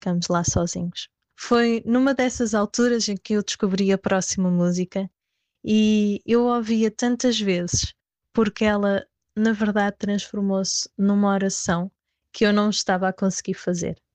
ficamos lá sozinhos. Foi numa dessas alturas em que eu descobri a próxima música e eu ouvia tantas vezes porque ela, na verdade, transformou-se numa oração que eu não estava a conseguir fazer.